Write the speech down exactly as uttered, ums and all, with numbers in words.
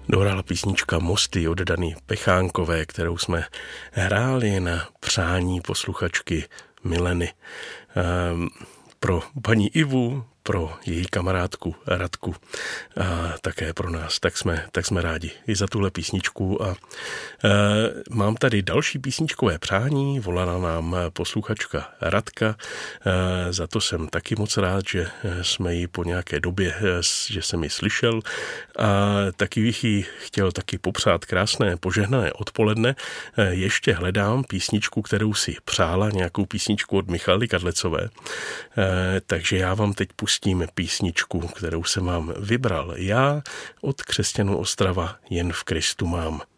dohrála písnička Mosty od Dany Pechánkové, kterou jsme hráli na přání posluchačky Mileny. Ehm, pro paní Ivu, pro její kamarádku Radku a také pro nás. Tak jsme, tak jsme rádi i za tuhle písničku. A e, mám tady další písničkové přání, volala nám posluchačka Radka. E, za to jsem taky moc rád, že jsme ji po nějaké době, že jsem ji slyšel. A taky bych jí chtěl taky popřát krásné požehnané odpoledne. E, ještě hledám písničku, kterou si přála, nějakou písničku od Michaely Kadlecové. E, takže já vám teď pustím písničku, kterou jsem vám vybral já, od Křesťanů Ostrava Jen v Kristu mám.